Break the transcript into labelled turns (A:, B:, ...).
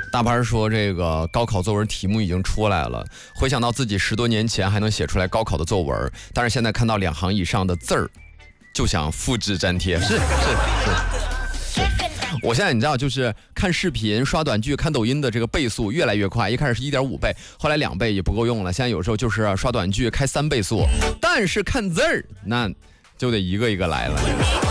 A: 大潘说这个高考作文题目已经出来了，回想到自己10多年前还能写出来高考的作文，但是现在看到2行以上的字儿，就想复制粘贴。是。我现在你知道，就是看视频、刷短剧、看抖音的这个倍速越来越快。一开始是1.5倍，后来2倍也不够用了。现在有时候就是刷短剧开3倍速，但是看字儿那就得一个一个来了。